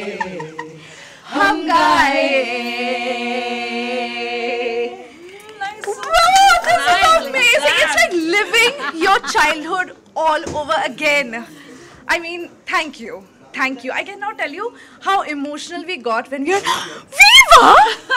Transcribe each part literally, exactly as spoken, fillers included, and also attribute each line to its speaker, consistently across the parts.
Speaker 1: हम गाए. Wow, this is amazing. It's like living your childhood all over again. I mean, thank you. Thank you. I cannot tell you how emotional we got when we were Viva!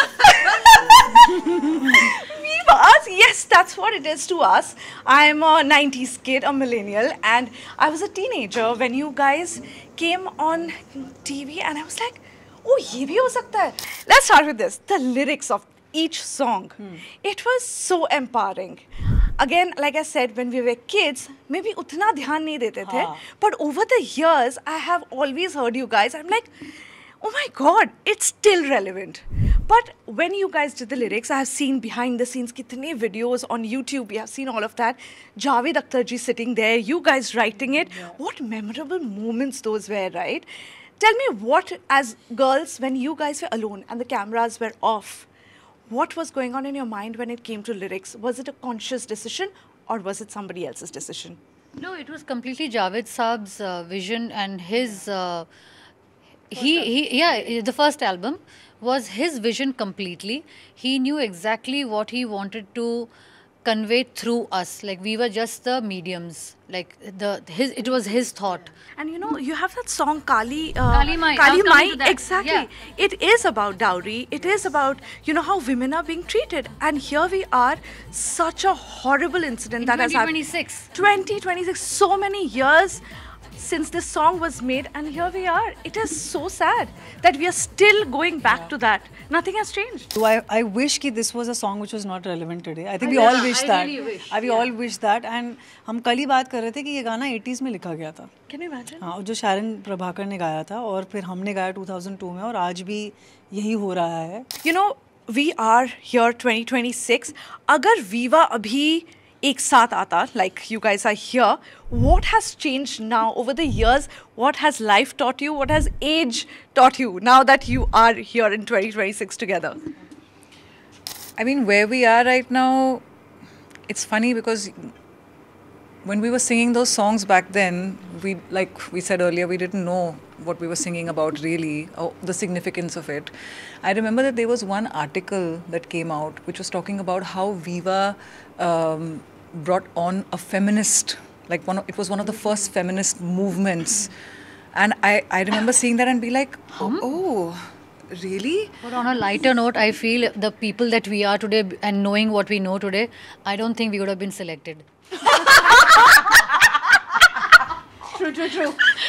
Speaker 1: Viva! Yes, that's what it is to us. I'm a nineties kid, a millennial, and I was a teenager when you guys came on T V, and I was like, oh, ye bhi ho sakta hai. Let's start with this. The lyrics of each song. Hmm. It was so empowering. Again, like I said, when we were kids, maybe utna dhyan nahi dete the. But over the years, I have always heard you guys. I'm like, oh my God, it's still relevant. But when you guys did the lyrics, I have seen behind the scenes kitne videos on YouTube. We have seen all of that. Javed Akhtar ji sitting there, you guys writing it. Yeah. What memorable moments those were, right? Tell me what, as girls, when you guys were alone and the cameras were off, what was going on in your mind when it came to lyrics? Was it a conscious decision or was it somebody else's decision?
Speaker 2: No, it was completely Javed Saab's uh, vision and his, uh, he, he, yeah, the first album was his vision completely. He knew exactly what he wanted to convey through us. Like we were just the mediums. Like the his, it was his thought.
Speaker 1: And you know, you have that song Kali, uh,
Speaker 2: Kali Mai.
Speaker 1: Kali Mai. Exactly.
Speaker 2: Yeah.
Speaker 1: It is about dowry. It is about, you know, how women are being treated. And here we are, such a horrible incident
Speaker 2: In
Speaker 1: that has happened.
Speaker 2: twenty twenty-six.
Speaker 1: twenty twenty-six. So many years since this song was made, and here we are. It is so sad that we are still going back yeah. to that. Nothing has changed.
Speaker 3: So I, I wish that this was a song which was not relevant today. I think
Speaker 1: I
Speaker 3: we
Speaker 1: yeah,
Speaker 3: all wish
Speaker 2: I
Speaker 3: that.
Speaker 2: Really wish.
Speaker 3: I, we yeah. all wish that. And हम कल ही बात कर रहे थे कि ये गाना eighties में लिखा गया था.
Speaker 1: Can you imagine?
Speaker 3: हाँ, जो शारन प्रभाकर ने गाया था और फिर हमने गाया two thousand two में और आज भी यही हो रहा है.
Speaker 1: You know, we are here twenty twenty-six. अगर Viva अभी एक साथ आता, like you guys are here, what has changed now over the years? What has life taught you? What has age taught you now that you are here in twenty twenty-six together?
Speaker 4: I mean, where we are right now, it's funny because when we were singing those songs back then, we, like we said earlier, we didn't know what we were singing about really, or the significance of it. I remember that there was one article that came out which was talking about how Viva um, brought on a feminist, like one of, it was one of the first feminist movements. And I, I remember seeing that and be like, oh, oh, really?
Speaker 2: But on a lighter note, I feel the people that we are today and knowing what we know today, I don't think we would have been selected.
Speaker 1: True, true, true.